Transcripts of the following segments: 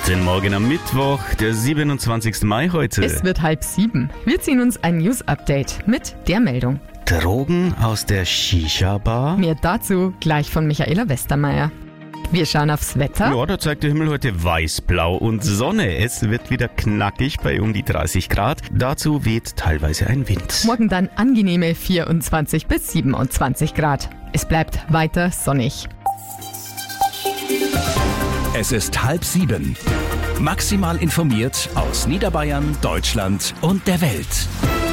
Guten Morgen am Mittwoch, der 27. Mai heute. Es wird 6:30. Wir ziehen uns ein News-Update mit der Meldung. Drogen aus der Shisha-Bar? Mehr dazu gleich von Michaela Westermeier. Wir schauen aufs Wetter. Ja, da zeigt der Himmel heute weiß-blau und Sonne. Es wird wieder knackig bei um die 30 Grad. Dazu weht teilweise ein Wind. Morgen dann angenehme 24 bis 27 Grad. Es bleibt weiter sonnig. Es ist 6:30. Maximal informiert aus Niederbayern, Deutschland und der Welt.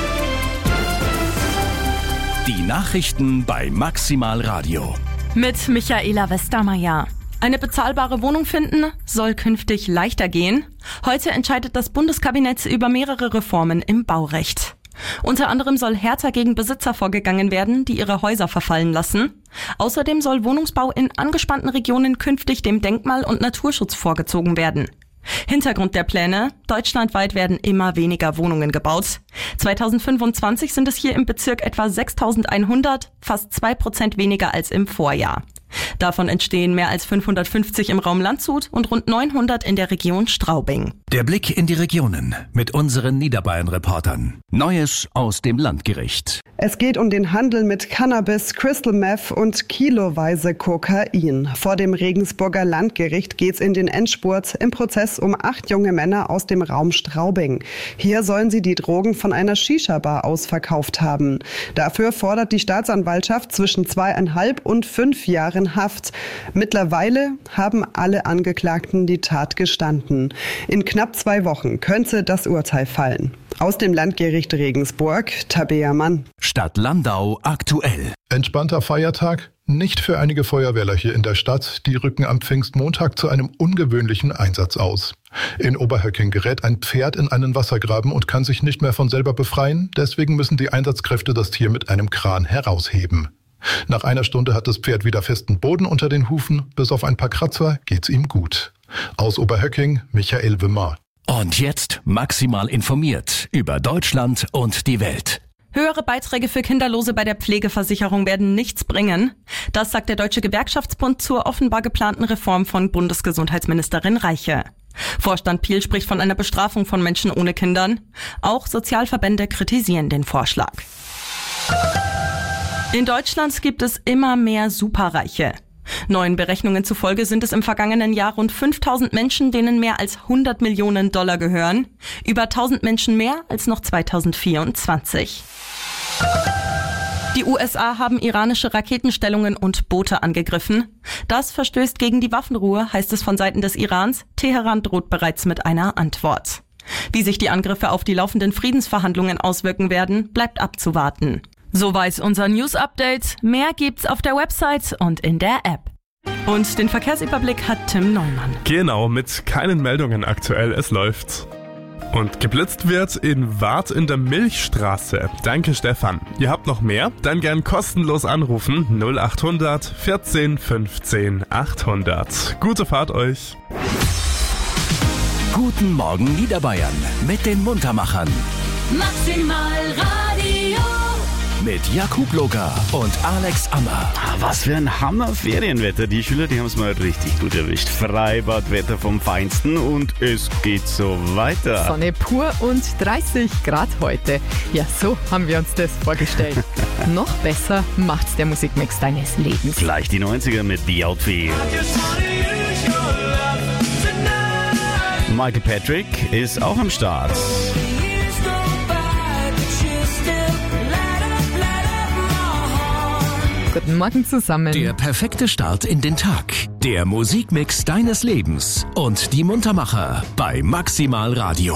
Die Nachrichten bei Maximal Radio. Mit Michaela Westermeier. Eine bezahlbare Wohnung finden soll künftig leichter gehen. Heute entscheidet das Bundeskabinett über mehrere Reformen im Baurecht. Unter anderem soll härter gegen Besitzer vorgegangen werden, die ihre Häuser verfallen lassen. Außerdem soll Wohnungsbau in angespannten Regionen künftig dem Denkmal- und Naturschutz vorgezogen werden. Hintergrund der Pläne: Deutschlandweit werden immer weniger Wohnungen gebaut. 2025 sind es hier im Bezirk etwa 6.100, fast 2% weniger als im Vorjahr. Davon entstehen mehr als 550 im Raum Landshut und rund 900 in der Region Straubing. Der Blick in die Regionen mit unseren Niederbayern-Reportern. Neues aus dem Landgericht. Es geht um den Handel mit Cannabis, Crystal Meth und kiloweise Kokain. Vor dem Regensburger Landgericht geht's in den Endspurt im Prozess um 8 junge Männer aus dem Raum Straubing. Hier sollen sie die Drogen von einer Shisha-Bar aus verkauft haben. Dafür fordert die Staatsanwaltschaft zwischen 2,5 und 5 Jahren Haft. Mittlerweile haben alle Angeklagten die Tat gestanden. In knapp 2 Wochen könnte das Urteil fallen. Aus dem Landgericht Regensburg, Tabea Mann. Stadt Landau aktuell. Entspannter Feiertag? Nicht für einige Feuerwehrler hier in der Stadt. Die rücken am Pfingstmontag zu einem ungewöhnlichen Einsatz aus. In Oberhöcking gerät ein Pferd in einen Wassergraben und kann sich nicht mehr von selber befreien. Deswegen müssen die Einsatzkräfte das Tier mit einem Kran herausheben. Nach einer Stunde hat das Pferd wieder festen Boden unter den Hufen. Bis auf ein paar Kratzer geht's ihm gut. Aus Oberhöcking, Michael Wimmer. Und jetzt maximal informiert über Deutschland und die Welt. Höhere Beiträge für Kinderlose bei der Pflegeversicherung werden nichts bringen. Das sagt der Deutsche Gewerkschaftsbund zur offenbar geplanten Reform von Bundesgesundheitsministerin Reiche. Vorstand Piel spricht von einer Bestrafung von Menschen ohne Kindern. Auch Sozialverbände kritisieren den Vorschlag. In Deutschland gibt es immer mehr Superreiche. Neuen Berechnungen zufolge sind es im vergangenen Jahr rund 5.000 Menschen, denen mehr als 100 Millionen Dollar gehören. Über 1.000 Menschen mehr als noch 2024. Die USA haben iranische Raketenstellungen und Boote angegriffen. Das verstößt gegen die Waffenruhe, heißt es von Seiten des Irans. Teheran droht bereits mit einer Antwort. Wie sich die Angriffe auf die laufenden Friedensverhandlungen auswirken werden, bleibt abzuwarten. So weiß unser News-Update. Mehr gibt's auf der Website und in der App. Und den Verkehrsüberblick hat Tim Neumann. Genau, mit keinen Meldungen aktuell, es läuft. Und geblitzt wird in Wart in der Milchstraße. Danke Stefan. Ihr habt noch mehr? Dann gern kostenlos anrufen 0800 14 15 800. Gute Fahrt euch. Guten Morgen Niederbayern mit den Muntermachern. Maximal Radio. Mit Jakub Locker und Alex Ammer. Was für ein Hammer-Ferienwetter. Die Schüler, die haben es mal richtig gut erwischt. Freibadwetter vom Feinsten und es geht so weiter. Sonne pur und 30 Grad heute. Ja, so haben wir uns das vorgestellt. Noch besser macht's der Musikmix deines Lebens. Gleich die 90er mit The Outfield. Michael Patrick ist auch am Start. Guten Morgen zusammen. Der perfekte Start in den Tag. Der Musikmix deines Lebens und die Muntermacher bei Maximal Radio.